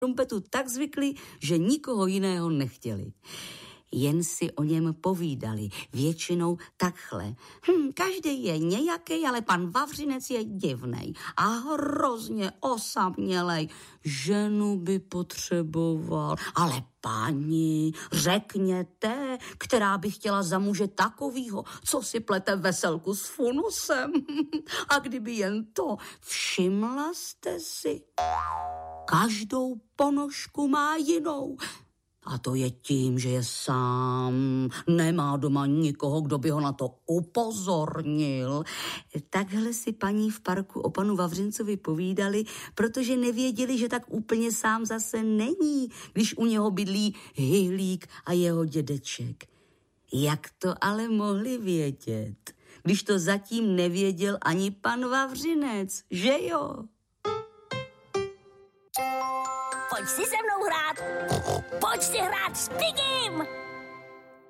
trumpetu tak zvykli, že nikoho jiného nechtěli. Jen si o něm povídali, většinou takhle. Každý je nějaký, ale pan Vavřinec je divnej a hrozně osamělej. Ženu by potřeboval, ale paní, řekněte, která by chtěla za muže takovýho, co si plete veselku s funusem. A kdyby jen to, všimla jste si, každou ponožku má jinou. A to je tím, že je sám, nemá doma nikoho, kdo by ho na to upozornil. Takhle si paní v parku o panu Vavřincovi povídali, protože nevěděli, že tak úplně sám zase není, když u něho bydlí Hyhlík a jeho dědeček. Jak to ale mohli vědět, když to zatím nevěděl ani pan Vavřinec, že jo? Pojď si se mnou hrát. Pojď si hrát s Pigim.